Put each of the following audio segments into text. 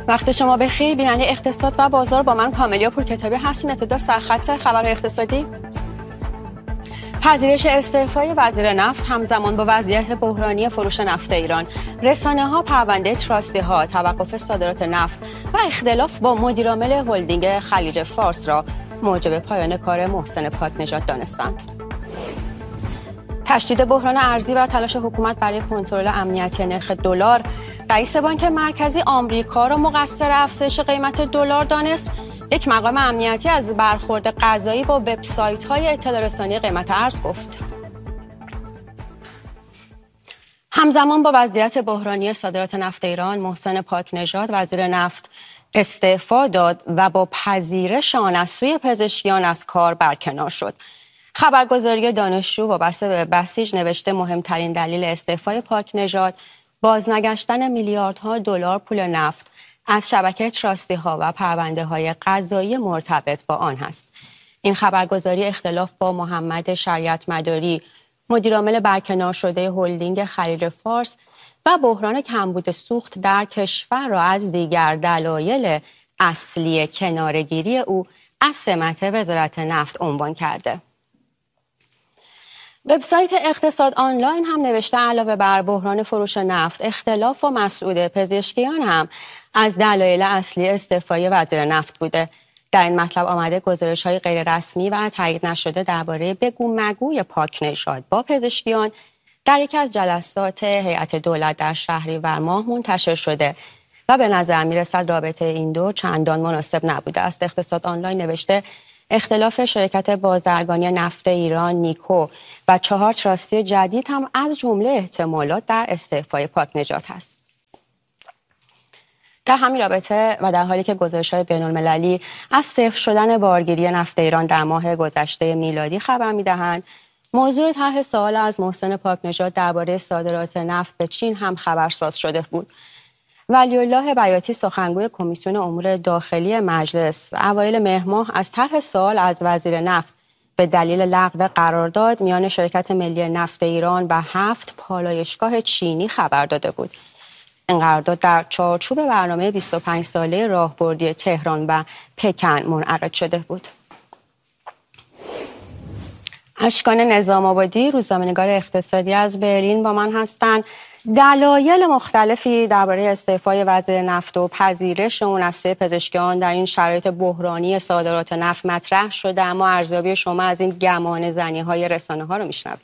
وقت شما بخیر. بیننده اقتصاد و بازار با من کاملیا پورکتابی هستین. ابتدا سرخط خبرهای اقتصادی. پذیرش استعفای وزیر نفت همزمان با وضعیت بحرانی فروش نفت ایران، رسانه‌ها پرونده تراستی‌ها، توقف صادرات نفت و اختلاف با مدیرعامل هلدینگ خلیج فارس را موجب پایان کار محسن پاک‌نژاد دانستند. تشدید بحران ارزی و تلاش حکومت برای کنترل امنیتی نرخ دلار، رئیس بانک مرکزی آمریکا را مقصر افزایش قیمت دلار دانست. یک مقام امنیتی از برخورد قضایی با وبسایت‌های اطلاع رسانی قیمت ارز گفت. همزمان با وضعیت بحرانی صادرات نفت ایران، محسن پاک‌نژاد وزیر نفت استعفا داد و با پذیرش آن از سوی پزشکیان از کار برکنار شد. خبرگزاری دانشجو وابسته به بسیج نوشته مهمترین دلیل استعفای پاک‌نژاد بازنگشتن میلیاردها دلار پول نفت از شبکه تراستی‌ها و پرونده‌های قضایی مرتبط با آن است. این خبرگزاری اختلاف با محمد شریعت مداری، مدیرعامل برکنار شده هلدینگ خلیج فارس و بحران کمبود سوخت در کشور را از دیگر دلایل اصلی کناره‌گیری او از سمت وزارت نفت عنوان کرده. وبسایت اقتصاد آنلاین هم نوشته علاوه بر بحران فروش نفت، اختلاف با مسعود پزشکیان هم از دلایل اصلی استعفای وزیر نفت بوده. در این مطلب آمده گزارش‌های غیر رسمی و تایید نشده درباره بگو مگوی پاک‌نژاد با پزشکیان در یکی از جلسات هیئت دولت در شهریور ماه منتشر شده و به نظر می‌رسد رابطه این دو چندان مناسب نبوده است. اقتصاد آنلاین نوشته اختلاف شرکت بازرگانی نفت ایران نیکو و 4 تراستی جدید هم از جمله احتمالات در استعفای پاک‌نژاد است. در همین رابطه و در حالی که گزارش‌های بین‌المللی از صفر شدن بارگیری نفت ایران در ماه گذشته میلادی خبر می‌دهند، موضوع طرح سوال از محسن پاک‌نژاد درباره صادرات نفت به چین هم خبرساز شده بود. ولی‌الله بیاتی سخنگوی کمیسیون امور داخلی مجلس اوایل مهر ماه از طرح سوال از وزیر نفت به دلیل لغو قرارداد میان شرکت ملی نفت ایران و 7 پالایشگاه چینی خبر داده بود. این قرارداد در چارچوب برنامه 25 ساله راهبردی تهران و پکن منعقد شده بود. اشکان نظام آبادی، روزنامه‌نگار اقتصادی از برلین با من هستند. دلایل مختلفی درباره استعفای وزیر نفت و پذیرش اون از سوی پزشکیان در این شرایط بحرانی صادرات نفت مطرح شده، اما ارزیابی شما از این گمان زنی‌های رسانه‌ها رو میشنویم.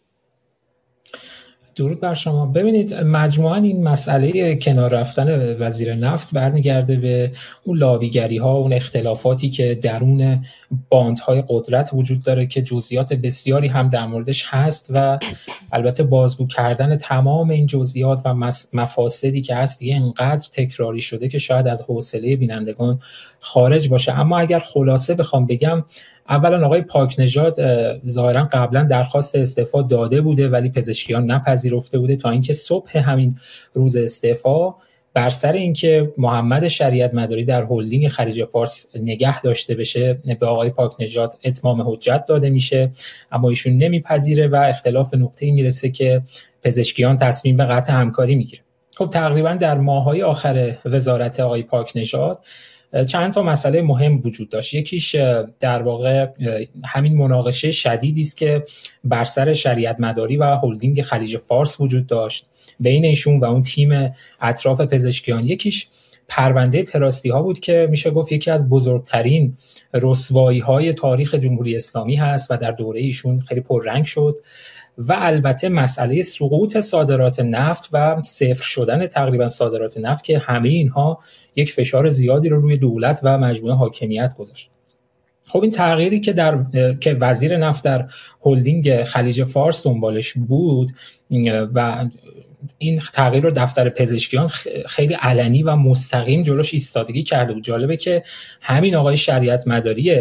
درود بر شما. ببینید، مجموعاً این مسئله کنار رفتن وزیر نفت برمیگرده به اون لابیگری ها، اون اختلافاتی که درون باندهای قدرت وجود داره که جزئیات بسیاری هم در موردش هست و البته بازگو کردن تمام این جزئیات و مفاسدی که هست دیگه انقدر تکراری شده که شاید از حوصله بینندگان خارج باشه. اما اگر خلاصه بخوام بگم، اولا آقای پاک‌نژاد ظاهرا قبلا درخواست استعفا داده بوده ولی پزشکیان نپذیرفته بوده تا اینکه صبح همین روز استعفا بر سر اینکه محمد شریعت مداری در هلدینگ خلیج فارس نگه داشته بشه به آقای پاک‌نژاد اتمام حجت داده میشه، اما ایشون نمیپذیره و اختلاف نقطه‌ای میرسه که پزشکیان تصمیم به قطع همکاری میگیره. خب تقریبا در ماه‌های آخر وزارت آقای پاک‌نژاد چند تا مسئله مهم وجود داشت. یکیش در واقع همین مناقشه شدیدی است که بر سر شریعت مداری و هلدینگ خلیج فارس وجود داشت بین ایشون و اون تیم اطراف پزشکیان. یکیش پرونده تراستی ها بود که میشه گفت یکی از بزرگترین رسوایی های تاریخ جمهوری اسلامی هست و در دوره ایشون خیلی پررنگ شد. و البته مسئله سقوط صادرات نفت و صفر شدن تقریبا صادرات نفت که همه اینها یک فشار زیادی رو روی دولت و مجموعه حاکمیت گذاشت. خب این تغییری که وزیر نفت در هلدینگ خلیج فارس دنبالش بود و این تغییر رو دفتر پزشکیان خیلی علنی و مستقیم جلوش ایستادگی کرده بود. جالبه که همین آقای شریعت مداری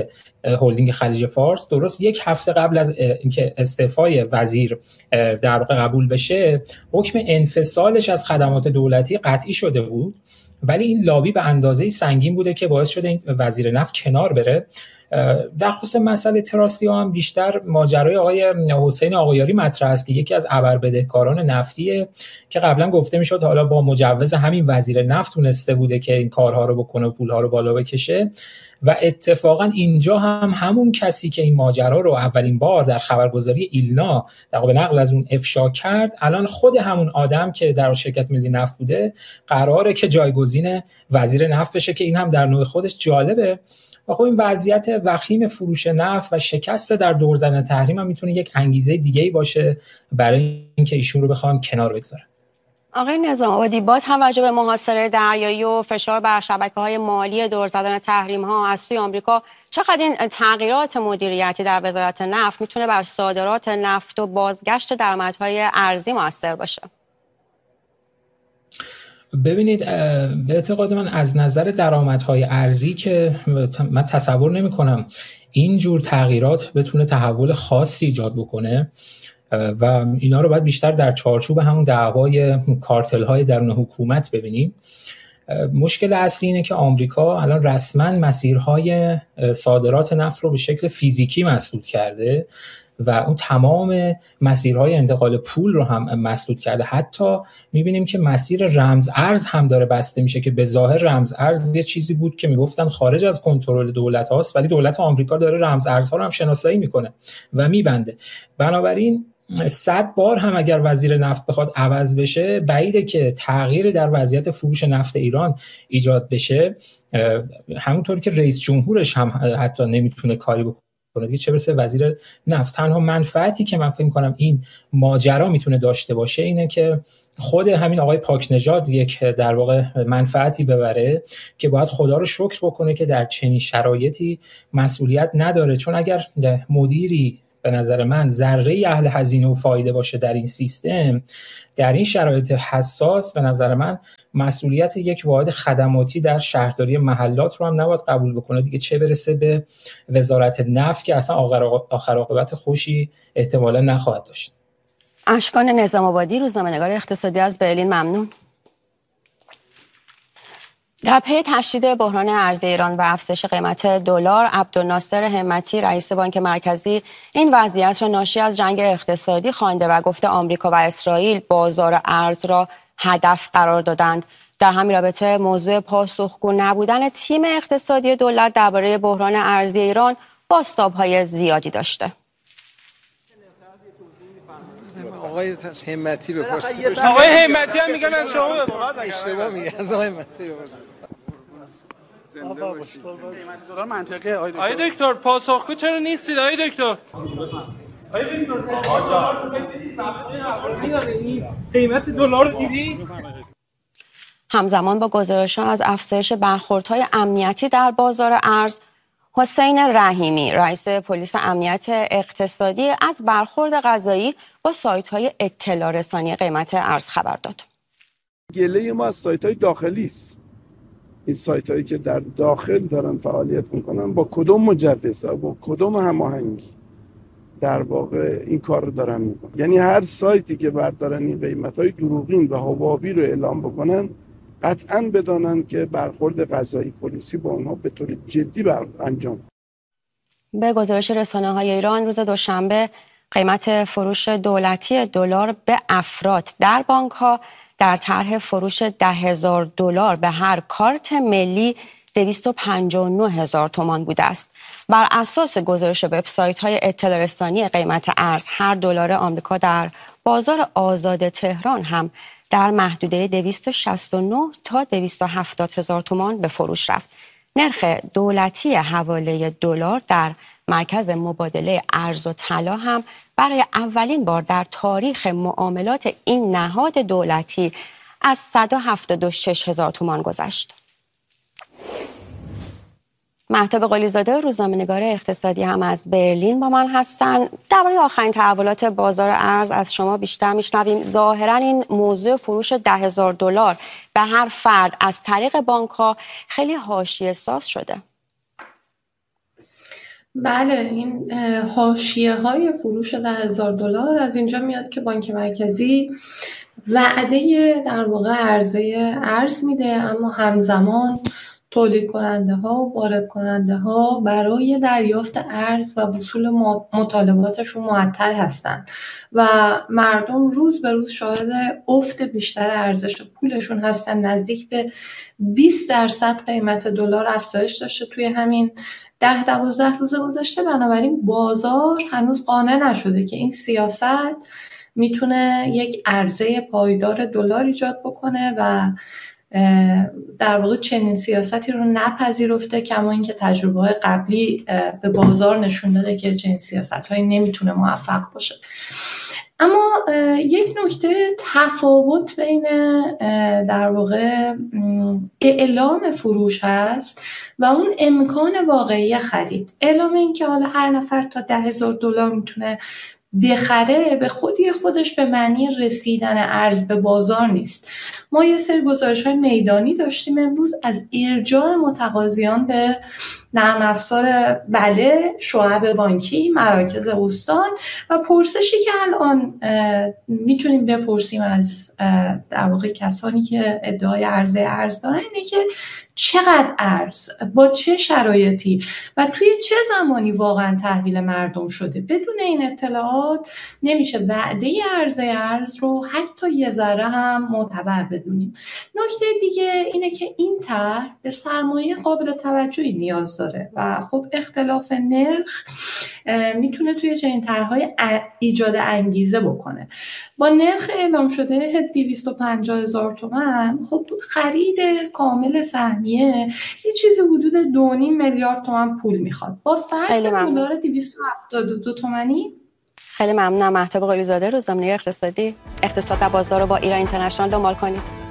هلدینگ خلیج فارس، درست یک هفته قبل از اینکه استعفای وزیر در واقع قبول بشه، حکم انفصالش از خدمات دولتی قطعی شده بود. ولی این لابی به اندازه سنگین بوده که باعث شده این وزیر نفت کنار بره. در خصوص مسئله تراستی هم بیشتر ماجرای آقای حسین آقایاری مطرح است که یکی از ابربدهکاران نفتیه که قبلا گفته میشد حالا با مجوز همین وزیر نفت تونسته بوده که این کارها رو بکنه و پولها رو بالا بکشه. و اتفاقا اینجا هم همون کسی که این ماجرا رو اولین بار در خبرگزاری ایلنا در واقع نقل از اون افشا کرد، الان خود همون آدم که در شرکت ملی نفت بوده قراره که جایگزین وزیر نفت بشه، که این هم در نوع خودش جالبه. و خب این وضعیت وخیم فروش نفت و شکست در دور زدن تحریم هم میتونه یک انگیزه دیگه‌ای باشه برای اینکه ایشون رو بخوان کنار بگذارن. آقای نظام‌آبادی، با توجه به محاصره دریایی و فشار بر شبکه‌های مالی دور زدن تحریم‌ها از سوی آمریکا، چقدر این تغییرات مدیریتی در وزارت نفت میتونه بر صادرات نفت و بازگشت درآمدهای ارزی مؤثر باشه؟ ببینید، به اعتقاد من از نظر درآمدهای ارزی که من تصور نمی‌کنم این جور تغییرات بتونه تحول خاصی ایجاد بکنه و اینا رو باید بیشتر در چارچوب همون دعوای کارتل‌های درون حکومت ببینیم. مشکل اصلی اینه که آمریکا الان رسما مسیرهای صادرات نفت رو به شکل فیزیکی مسدود کرده و اون تمام مسیرهای انتقال پول رو هم مسدود کرده. حتی می‌بینیم که مسیر رمز ارز هم داره بسته میشه که به ظاهر رمز ارز یه چیزی بود که میگفتن خارج از کنترل دولت هاست، ولی دولت آمریکا داره رمز ارزها رو هم شناسایی میکنه و میبنده. بنابراین 100 بار هم اگر وزیر نفت بخواد عوض بشه، بعیده که تغییر در وضعیت فروش نفت ایران ایجاد بشه. همونطور که رئیس جمهورش هم حتی نمیتونه کاری بکنه دیگه، چه برسه وزیر نفت. تنها منفعتی که من فکر می‌کنم این ماجرا میتونه داشته باشه اینه که خود همین آقای پاکنژاد یک در واقع منفعتی ببره که باید خدا رو شکر بکنه که در چنین شرایطی مسئولیت نداره. چون اگر مدیری به نظر من ذره اهل هزینه و فایده باشه در این سیستم، در این شرایط حساس، به نظر من مسئولیت یک واحد خدماتی در شهرداری محلات رو هم نباید قبول بکنه دیگه، چه برسه به وزارت نفت که اصلا آخر عاقبت خوشی احتمالا نخواهد داشت. اشکان نظام‌آبادی، روزنامه‌نگار اقتصادی از برلین، ممنون. در پی تشدید بحران ارزی ایران و افزایش قیمت دلار، عبدالناصر همتی رئیس بانک مرکزی این وضعیت را ناشی از جنگ اقتصادی خوانده و گفته آمریکا و اسرائیل بازار ارز را هدف قرار دادند. در همین رابطه موضوع پاسخگو نبودن تیم اقتصادی دولت درباره بحران ارزی ایران بازتاب‌های زیادی داشته. آقای همتی بپرسید. آقای همتی هم میگن از شما اشتباه میگه، از آقای همتی بپرسید. دلار منطقه. آقای دکتر پاسخگو چرا نیستید آقای دکتر؟ آقای دکتر قیمت دلار رو دیدی؟ همزمان با گزارش‌ها از افزایش برخوردهای امنیتی در بازار ارز، حسین رحیمی رئیس پلیس امنیت اقتصادی از برخورد قضایی با سایت‌های اطلاع رسانی قیمت ارز خبر داد. گله ما از سایت‌های داخلی است. این سایت‌هایی که در داخل دارن فعالیت می‌کنن با کدوم مجوز، با کدوم هماهنگی در واقع این کار رو دارن می‌کنن. یعنی هر سایتی که بردارن این قیمت‌های دروغین و حبابی رو اعلام بکنن، قطعاً بدانن که برخورد قضایی پلیسی با اونها به طور جدی انجام. به گزارش رسانه‌های ایران روز دوشنبه قیمت فروش دولتی دلار به افراد در بانک‌ها در طرح فروش $10,000 به هر کارت ملی 259,000 تومان بوده است. بر اساس گزارش وبسایت‌های اطلاع رسانی قیمت ارز، هر دلار آمریکا در بازار آزاد تهران هم در محدوده 269 تا 270,000 تومان به فروش رفت. نرخ دولتی حواله دلار در مرکز مبادله ارز و طلا هم برای اولین بار در تاریخ معاملات این نهاد دولتی از 176,000 تومان گذشت. مهتاب قلیزاده، روزنامه‌نگار اقتصادی هم از برلین با من هستن. درباره آخرین تحولات بازار ارز از شما بیشتر میشنویم. ظاهرا این موضوع فروش $10,000 به هر فرد از طریق بانک‌ها خیلی حاشیه‌ساز شده. بله، این حاشیه‌های فروش $10,000 از اینجا میاد که بانک مرکزی وعده در واقع عرضه ارز میده، اما همزمان تولید کننده ها و وارد کننده ها برای دریافت ارز و وصول مطالباتشون معطل هستن و مردم روز به روز شاهد افت بیشتر ارزش پولشون هستن. نزدیک به 20% قیمت دلار افزایش داشته توی همین 10-12 روز گذشته. بنابراین بازار هنوز قانع نشده که این سیاست میتونه یک عرضه پایدار دلار ایجاد بکنه و در واقع چنین سیاستی رو نپذیرفته، کما اینکه تجربه‌های قبلی به بازار نشون داده که چنین سیاست‌هایی نمیتونه موفق باشه. اما یک نکته تفاوت بین در واقع اعلام فروش هست و اون امکان واقعی خرید. اعلام این که حالا هر نفر تا $10,000 میتونه بخره به خودی خودش به معنی رسیدن ارز به بازار نیست. ما یه سری گزارش‌های میدانی داشتیم امروز از ارجاع متقاضیان به نرم افزار بله، شعب بانکی، مراکز استان و پرسشی که الان میتونیم بپرسیم از در واقع کسانی که ادعای عرضه ارز دارن اینه که چقدر ارز، با چه شرایطی و توی چه زمانی واقعا تحویل مردم شده. بدون این اطلاعات نمیشه وعده عرضه ارز رو حتی یه ذره هم معتبر بدونیم. نکته دیگه اینه که این طرح به سرمایه قابل توجهی نیاز داره و خب اختلاف نرخ میتونه توی چنین طرح‌های ایجاد انگیزه بکنه. با نرخ اعلام شده 250,000 تومان، خب خرید کامل سهمیه یه چیزی حدود 2.5 میلیارد تومان پول میخواد. با فرض دلار 272 تومانی. خیلی ممنونم. مهتاب قلیزاده، روزنامه‌نگار اقتصادی. اقتصاد و بازار رو با ایران اینترنشنال دنبال کنید.